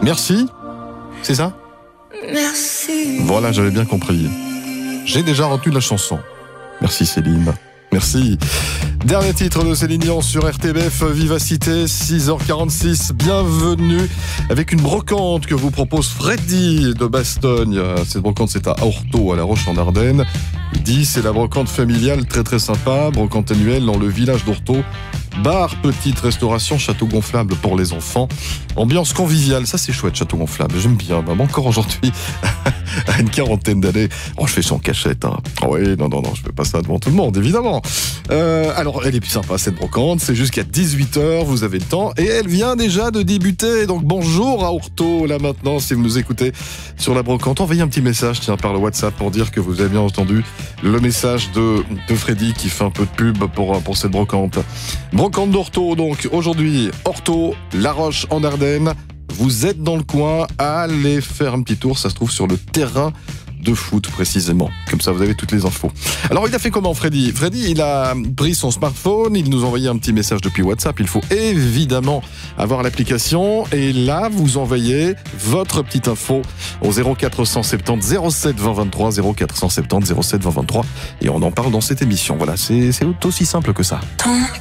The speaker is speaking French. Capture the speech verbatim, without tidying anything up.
Merci. C'est ça ? Merci. Voilà, j'avais bien compris. J'ai déjà retenu la chanson. Merci Céline. Merci. Dernier titre de Céline Dion sur R T B F Vivacité, six heures quarante-six. Bienvenue avec une brocante que vous propose Freddy de Bastogne. Cette brocante, c'est à Orto, à La Roche-en-Ardenne. Il dit, c'est la brocante familiale très très sympa, brocante annuelle dans le village d'Orto. Bar, petite restauration, château gonflable pour les enfants. Ambiance conviviale, ça c'est chouette, château gonflable. J'aime bien, même encore aujourd'hui, à une quarantaine d'années. Oh, je fais ça en cachette, hein. Oh oui, non, non, non, je fais pas ça devant tout le monde, évidemment. Euh, alors, elle est plus sympa, cette brocante. C'est jusqu'à dix-huit heures, vous avez le temps. Et elle vient déjà de débuter. Donc, bonjour à Orto, là maintenant, si vous nous écoutez sur la brocante. Envoyez un petit message, tiens, par le WhatsApp pour dire que vous avez bien entendu le message de, de Freddy qui fait un peu de pub pour, pour cette brocante. Brocante d'Orto, donc aujourd'hui, Orto, La Roche en Ardennes. Vous êtes dans le coin, allez faire un petit tour, ça se trouve sur le terrain de foot précisément. Comme ça, vous avez toutes les infos. Alors, il a fait comment, Freddy ? Freddy, il a pris son smartphone, il nous a envoyé un petit message depuis WhatsApp. Il faut évidemment avoir l'application. Et là, vous envoyez votre petite info au zéro quatre cent soixante-dix zéro sept vingt vingt-trois, zéro quatre cent soixante-dix zéro sept vingt vingt-trois. Et on en parle dans cette émission. Voilà, c'est, c'est aussi simple que ça. Tant